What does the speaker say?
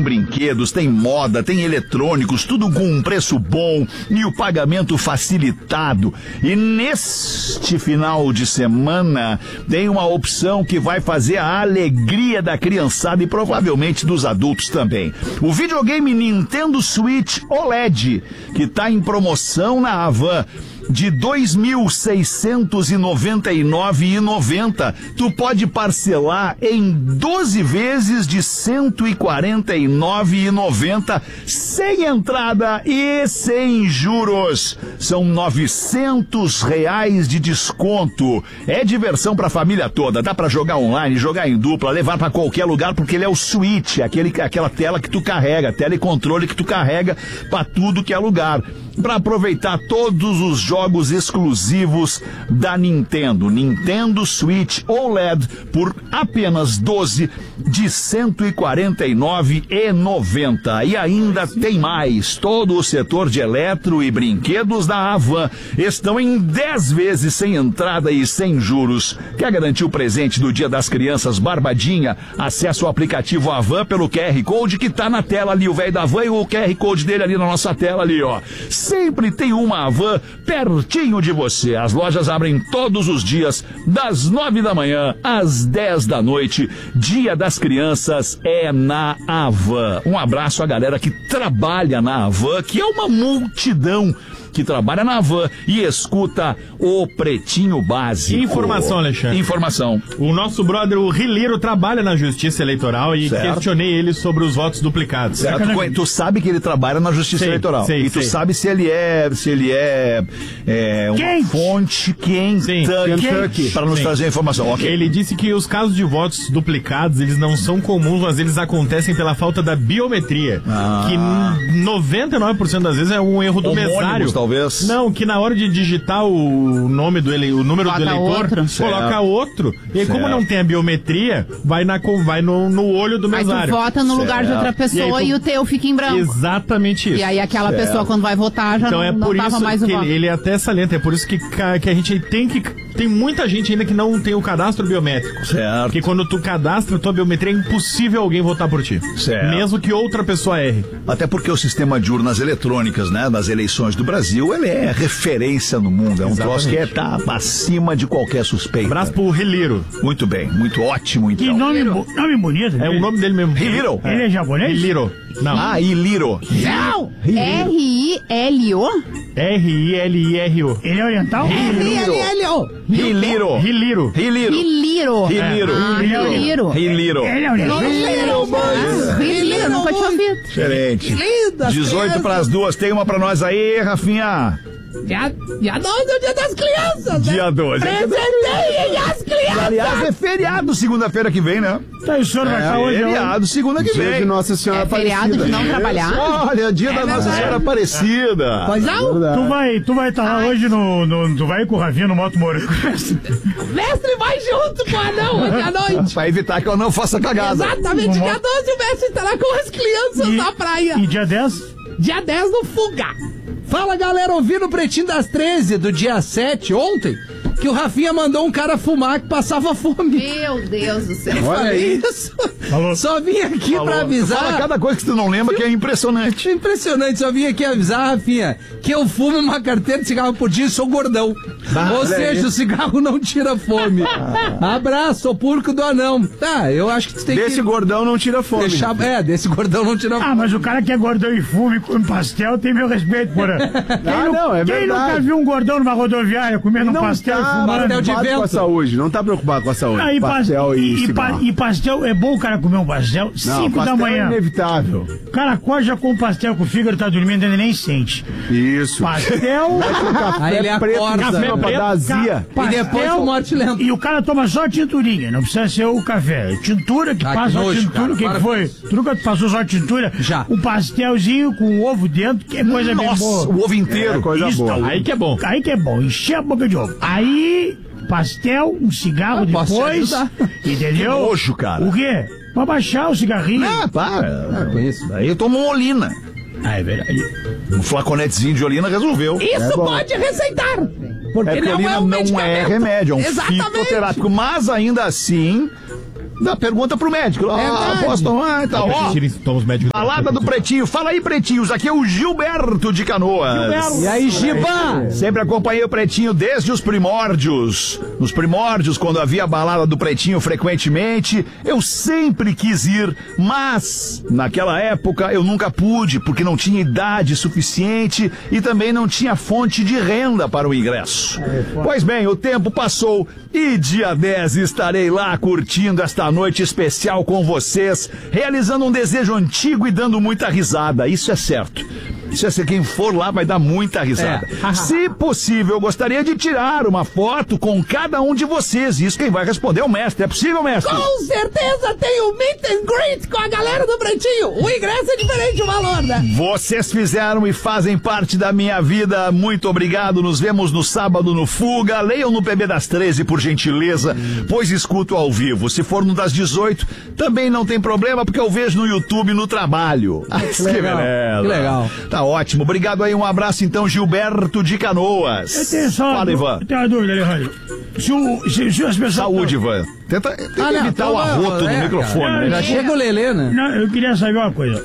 Tem brinquedos, tem moda, tem eletrônicos, tudo com um preço bom e o pagamento facilitado. E neste final de semana tem uma opção que vai fazer a alegria da criançada e provavelmente dos adultos também. O videogame Nintendo Switch OLED, que está em promoção na Havan, de R$ 2.699,90. Tu pode parcelar em 12 vezes de R$ 149,90, sem entrada e sem juros. São R$ 900 de desconto. É diversão pra família toda. Dá pra jogar online, jogar em dupla, levar pra qualquer lugar, porque ele é o Switch, aquela tela que tu carrega, tela e controle que tu carrega pra tudo que é lugar. Para aproveitar todos os jogos exclusivos da Nintendo. Nintendo Switch OLED por apenas 12 de R$ 149,90. E ainda tem mais. Todo o setor de eletro e brinquedos da Havan estão em 10 vezes sem entrada e sem juros. Quer garantir o presente do Dia das Crianças barbadinha? Acesse o aplicativo Havan pelo QR Code que tá na tela ali. O velho da Havan e o QR Code dele ali na nossa tela ali, ó. Sempre tem uma Havan pertinho de você. As lojas abrem todos os dias, das 9 da manhã às 10 da noite. Dia das Crianças é na Havan. Um abraço à galera que trabalha na Havan, que é uma multidão que trabalha na Havan e escuta o Pretinho Básico. Informação, Alexandre. Informação. O nosso brother, o Riliro, trabalha na Justiça Eleitoral e questionei ele sobre os votos duplicados. Certo. Tu sabe que ele trabalha na Justiça Eleitoral. E tu sabe se ele é uma fonte quente para nos trazer a informação. Okay. Ele disse que os casos de votos duplicados, eles não são comuns, mas eles acontecem pela falta da biometria. Que 99% das vezes é um erro do mesário. Talvez. Não, que na hora de digitar o número do eleitor, coloca outro. E aí, como não tem a biometria, vai no olho do mesário. Aí tu vota no lugar de outra pessoa e o teu fica em branco. Exatamente isso. E aí aquela pessoa, quando vai votar, já então não dava mais o voto. Ele até salienta, é por isso que a gente tem muita gente ainda que não tem o cadastro biométrico. Certo. Porque quando tu cadastra a tua biometria, é impossível alguém votar por ti. Certo. Mesmo que outra pessoa erre. Até porque o sistema de urnas eletrônicas, né, das eleições do Brasil, ele é referência no mundo. É um troço que tá acima de qualquer suspeita. Abraço pro Riliro. Muito bem, muito ótimo, então. Que nome bonito. É o nome dele mesmo. Riliro. Ele é japonês? Riliro. Não. Ah, Iliro. Não! R-I-L-O? R-I-L-I-R-O. Ele é oriental? R-I-L-L-O. Riliro. Riliro. Riliro. Riliro. Riliro. Riliro. Riliro. Ele é oriental? Riliro, nunca tinha ouvido. Diferente. Lindas 18 para as 2, tem uma pra nós aí, Rafinha. Dia 12 é o Dia das Crianças, né? Dia 12. Presenteiem as crianças. Aliás, é feriado segunda-feira que vem, né? Tá, o senhor vai estar hoje? Feriado segunda que Dia vem. de Nossa Senhora Aparecida. Feriado de não trabalhar. Olha, dia da Nossa Senhora Aparecida. Pois não? Tu vai estar lá hoje tu vai com o Rafinha no Moto Moro. O mestre vai junto com o anão hoje à noite. Pra evitar que eu não faça cagada. Exatamente, dia 12 o mestre estará com as crianças na praia. E dia 10? Dia 10 no Fuga. Fala, galera, ouviram o Pretinho das 13 do dia 7, ontem, que o Rafinha mandou um cara fumar que passava fome. Meu Deus do céu. Olha aí. Isso. Falou. Só vim aqui pra avisar. Fala cada coisa que tu não lembra que é impressionante. Impressionante, só vim aqui avisar, Rafinha, que eu fumo uma carteira de cigarro por dia e sou gordão. Ou seja, o cigarro não tira fome. Abraço, o porco do anão. Tá, eu acho que tu tem Desse gordão não tira fome. Desse gordão não tira fome. Ah, mas o cara que é gordão e fuma e come pastel tem meu respeito, porra. Quem nunca viu um gordão numa rodoviária comendo um pastel e fumando? Pastel de vento. Com a saúde, não tá preocupado com a saúde. Ah, e pastel, é bom o cara comer um pastel 5 da manhã. É inevitável. O cara coja com o pastel com o fígado, tá dormindo, ele nem sente. Isso. Pastel. Aí ele acorda pra dar azia. E depois o morte lento. E o cara toma só tinturinha, não precisa ser o café. Tintura que passa a tintura. O que foi? Tu nunca passou só tintura? Já. Um pastelzinho com o ovo dentro, que é coisa bem boa. O ovo inteiro. Coisa boa. Aí que é bom. Aí que é bom, encher a boca de ovo. Aí, pastel, um cigarro depois. Entendeu? Que nojo, cara. O quê? Pra baixar o cigarrinho. Ah, para. Com isso. Daí eu tomo uma olina. Ah, é verdade. Um flaconetezinho de olina resolveu. Isso pode receitar. Porque Olina não é um não é remédio, é um Exatamente. fitoterápico. Mas ainda assim, dá pergunta pro médico. Posso tomar e tal. Toma os médicos. Balada do Pretinho. Fala aí, Pretinhos. Aqui é o Gilberto de Canoas. E aí, Giba? Sempre acompanhei o Pretinho desde os primórdios. Nos primórdios, quando havia a balada do Pretinho frequentemente, eu sempre quis ir, mas naquela época eu nunca pude, porque não tinha idade suficiente e também não tinha fonte de renda para o ingresso. Pois bem, o tempo passou e dia 10 estarei lá curtindo esta noite especial com vocês, realizando um desejo antigo e dando muita risada. Isso é certo. Isso é certo. Quem for lá vai dar muita risada. Se possível, eu gostaria de tirar uma foto com cada um de vocês. Isso quem vai responder é o mestre. É possível, mestre? Com certeza tem o meet and greet com a galera do Pretinho. O ingresso é diferente o valor, né? Vocês fizeram e fazem parte da minha vida. Muito obrigado. Nos vemos no sábado no Fuga. Leiam no PB das 13, por gentileza, pois escuto ao vivo. Se for no das 18, também não tem problema, porque eu vejo no YouTube no trabalho. Que legal. Que legal. Tá ótimo. Obrigado aí. Um abraço, então, Gilberto de Canoas. Fala, Ivan. Eu tenho uma dúvida, Alejandro. Se as pessoas... Saúde, Ivan. Tenta evitar o arroto no microfone. Já chega o Lelê, né? Não, eu queria saber uma coisa.